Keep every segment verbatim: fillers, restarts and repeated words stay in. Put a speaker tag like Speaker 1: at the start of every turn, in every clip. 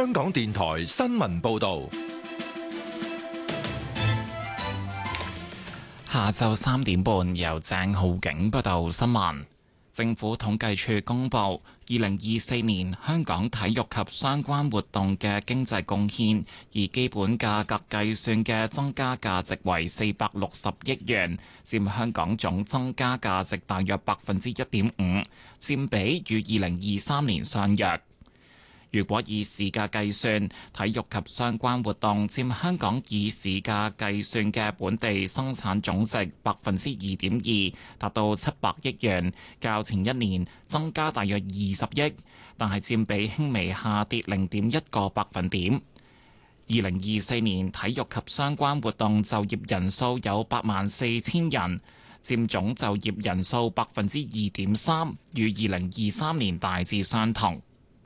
Speaker 1: 香港電台新聞報道。
Speaker 2: 下晝三點半，由鄭浩景報道新聞。政府統計處公布，二零二四年香港體育及相關活動嘅經濟貢獻，以基本價格計算嘅增加價值為四百六十億元，佔香港總增加價值大約百分之一點五，佔比與二零二三年相若。如果以市價計算，體育及相關活動佔香港以市價計算嘅本地生產總值百分之二點二，達到七百億元，較前一年增加大約二十億，但係佔比輕微下跌零點一個百分點。二零二四年體育及相關活動就業人數有八萬四千人，佔總就業人數百分之二點三，與二零二三年大致相同。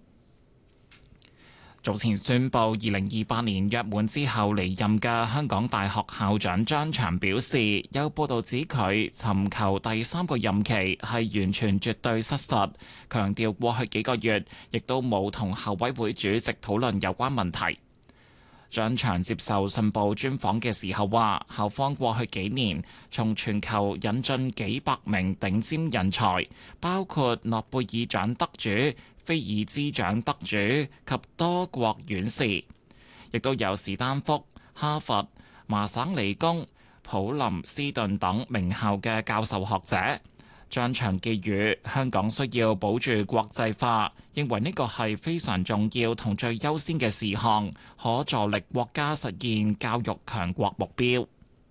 Speaker 2: 早前宣布二零二八年約滿之後離任嘅香港大學校長張翔表示，有報道指佢尋求第三個任期係完全絕對失實，強調過去幾個月亦都冇同校委會主席討論有關問題。張翔接受信報專訪嘅時候話，校方過去幾年從全球引進幾百名頂尖人才，包括諾貝爾獎得主、菲爾茲獎得主及多國院士，亦都有史丹福、哈佛、麻省理工、普林斯頓等名校嘅教授學者。張翔寄語香港需要保住國際化，認為呢個係非常重要同最優先嘅事項，可助力國家實現教育強國目標。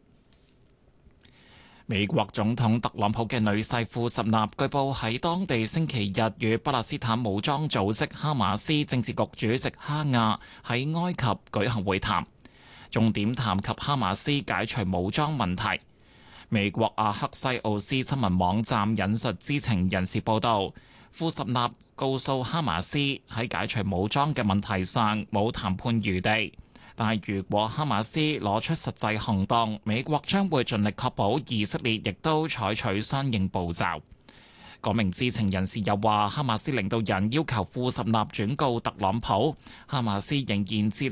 Speaker 2: 美國總統特朗普嘅女婿庫什納據報喺當地星期日與巴勒斯坦武裝組織哈馬斯政治局主席哈亞喺埃及舉行會談，重點談及哈馬斯解除武裝問題。美國阿克西奧斯新聞網站引述知情人士報道，庫什納告訴哈馬斯喺解除武裝嘅問題上冇談判餘地。但係，如果哈馬斯攞出實際行動，美國將會盡力確保以色列亦都採取相應步驟。嗰名知情人士又話，哈馬斯領導人要求庫什納轉告特朗普，哈馬斯仍然致力